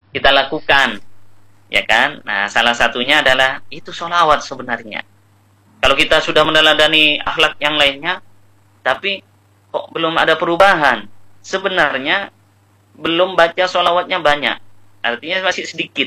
kita lakukan, ya kan? Nah, salah satunya adalah itu sholawat sebenarnya. Kalau kita sudah meneladani akhlak yang lainnya, tapi kok belum ada perubahan, sebenarnya belum baca sholawatnya banyak, artinya masih sedikit.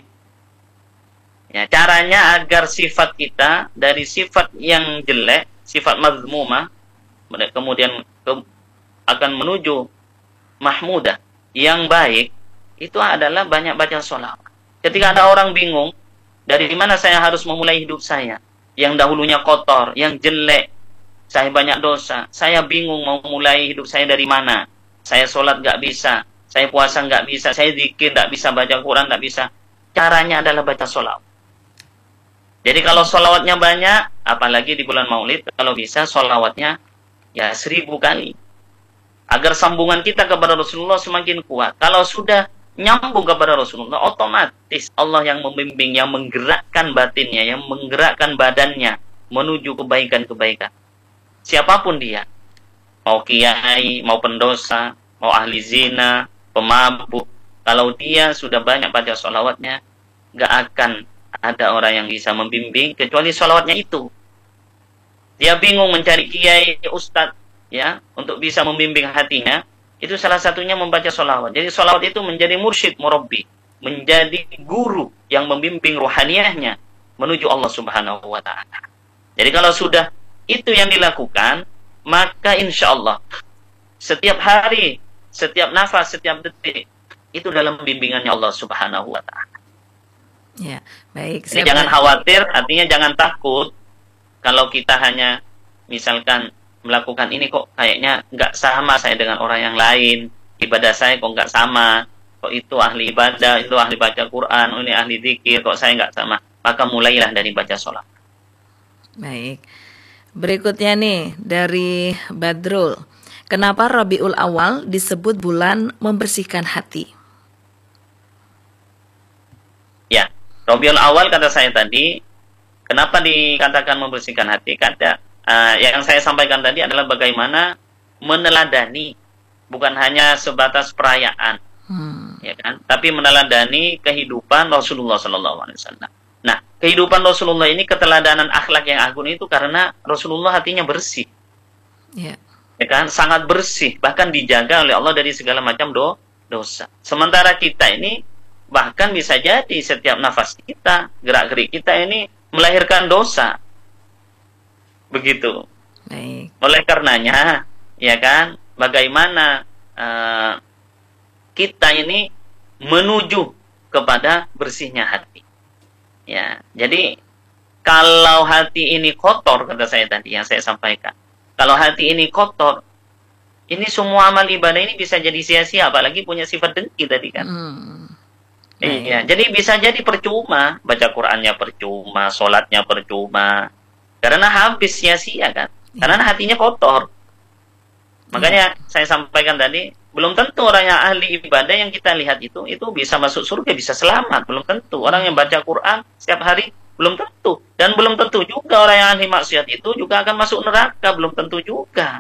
Ya, caranya agar sifat kita dari sifat yang jelek, sifat mazmumah, kemudian akan menuju mahmudah, yang baik, itu adalah banyak baca sholawat. Ketika ada orang bingung, dari mana saya harus memulai hidup saya, yang dahulunya kotor, yang jelek, saya banyak dosa, saya bingung mau mulai hidup saya dari mana. Saya sholat nggak bisa, saya puasa nggak bisa, saya zikir nggak bisa, baca Quran nggak bisa. Caranya adalah baca sholawat. Jadi kalau sholawatnya banyak, apalagi di bulan Maulid, kalau bisa sholawatnya ya 1000 kali. Agar sambungan kita kepada Rasulullah semakin kuat. Kalau sudah nyambung kepada Rasulullah, otomatis Allah yang membimbing, yang menggerakkan batinnya, yang menggerakkan badannya menuju kebaikan-kebaikan. Siapapun dia, mau kiai, mau pendosa, mau ahli zina, pemabuk, kalau dia sudah banyak baca sholawatnya, gak akan ada orang yang bisa membimbing kecuali sholawatnya itu. Dia bingung mencari kiai, ustadz, ya, untuk bisa membimbing hatinya. Itu salah satunya membaca sholawat. Jadi sholawat itu menjadi mursyid, murabbi, menjadi guru yang membimbing rohaniyahnya menuju Allah Subhanahu wa Ta'ala. Jadi kalau sudah itu yang dilakukan, maka insya Allah setiap hari, setiap nafas, setiap detik itu dalam bimbingannya Allah Subhanahu wa Ta'ala. Ya, baik. Jadi jangan khawatir, artinya jangan takut kalau kita hanya misalkan melakukan ini kok kayaknya nggak sama saya dengan orang yang lain, ibadah saya kok nggak sama, kok itu ahli ibadah, itu ahli baca Quran, ini ahli zikir, kok saya nggak sama. Maka mulailah dari baca sholat. Baik. Berikutnya nih dari Badrul. Kenapa Rabiul Awal disebut bulan membersihkan hati? Ya, Rabiul Awal kata saya tadi, kenapa dikatakan membersihkan hati? Kata yang saya sampaikan tadi adalah bagaimana meneladani, bukan hanya sebatas perayaan, ya kan? Tapi meneladani kehidupan Rasulullah SAW. Nah, kehidupan Rasulullah ini, keteladanan akhlak yang agung itu karena Rasulullah hatinya bersih, ya kan? Sangat bersih, bahkan dijaga oleh Allah dari segala macam dosa. Sementara kita ini bahkan bisa jadi setiap nafas kita, gerak-gerik kita ini melahirkan dosa. Begitu. Baik. Oleh karenanya, ya kan, bagaimana kita ini menuju kepada bersihnya hati. Ya, jadi kalau hati ini kotor, kata saya tadi yang saya sampaikan, kalau hati ini kotor, ini semua amal ibadah ini bisa jadi sia-sia, apalagi punya sifat dengki tadi kan. Iya, jadi bisa jadi percuma, baca Qurannya percuma, sholatnya percuma, karena habis sia-sia kan, karena hatinya kotor. Makanya saya sampaikan tadi, belum tentu orang yang ahli ibadah yang kita lihat itu bisa masuk surga, bisa selamat, belum tentu. Orang yang baca Quran setiap hari belum tentu, dan belum tentu juga orang yang ahli maksiat itu juga akan masuk neraka, belum tentu juga.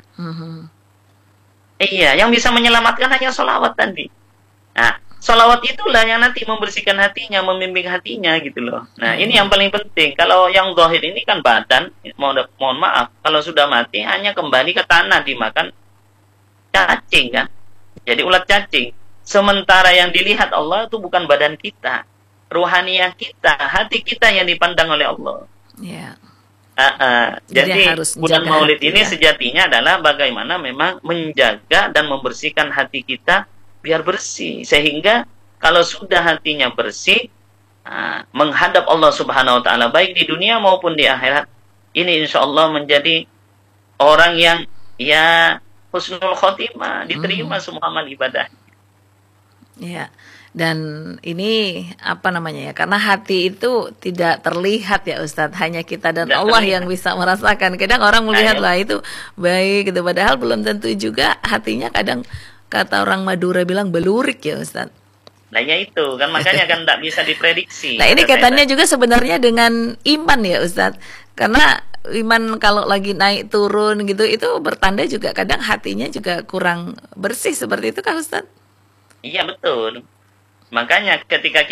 Iya, yang bisa menyelamatkan hanya sholawat tadi. Nah, sholawat itulah yang nanti membersihkan hatinya, membimbing hatinya gitu loh. Nah, ini yang paling penting. Kalau yang zahir ini kan badan, mohon maaf, kalau sudah mati hanya kembali ke tanah, dimakan cacing kan. Jadi ulat cacing. Sementara yang dilihat Allah itu bukan badan kita, ruhaniyah kita, hati kita yang dipandang oleh Allah. Ya. Jadi bulan Maulid ini sejatinya adalah bagaimana memang menjaga dan membersihkan hati kita biar bersih, sehingga kalau sudah hatinya bersih, menghadap Allah Subhanahu wa Ta'ala baik di dunia maupun di akhirat, ini insya Allah menjadi orang yang ya husnul khotimah, diterima semua amal ibadah. Ya. Dan ini apa namanya ya, karena hati itu tidak terlihat ya Ustadz, hanya kita dan Allah yang bisa merasakan. Kadang orang melihat lah itu baik gitu, padahal belum tentu juga hatinya. Kadang kata orang Madura bilang belurik ya Ustadz. Nah ya itu kan, makanya kan tidak bisa diprediksi. Nah ini kaitannya juga sebenarnya dengan iman ya Ustadz, karena iman kalau lagi naik turun gitu, itu bertanda juga kadang hatinya juga kurang bersih, seperti itu kan Ustadz? Iya betul. Makanya ketika